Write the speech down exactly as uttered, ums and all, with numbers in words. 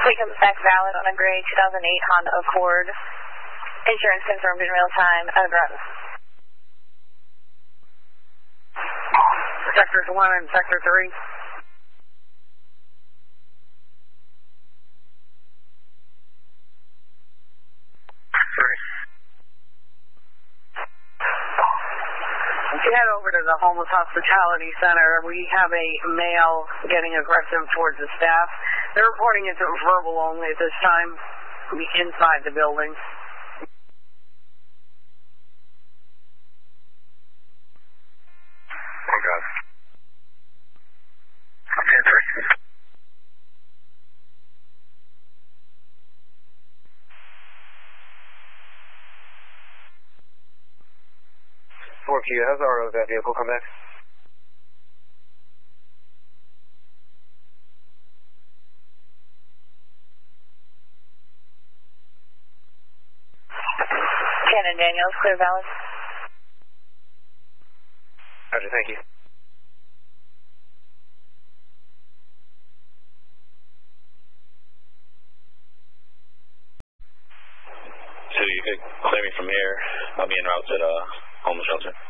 Taken back valid on a gray two thousand eight Honda Accord. Insurance confirmed in real time. Address. Sectors one and Sector three. Three. If you head over to the Homeless Hospitality Center, we have a male getting aggressive towards the staff. They're reporting it's verbal only at this time, inside the building. Oh, God. ten three. four Q, how's our that vehicle come back? Shannon Daniels, clear valid. Roger, thank you. So you could clear me from here. I'll be en route to the homeless shelter.